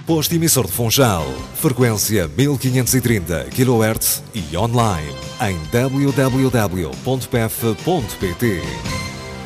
Posto emissor de Funchal, frequência 1530 kHz e online em www.pef.pt.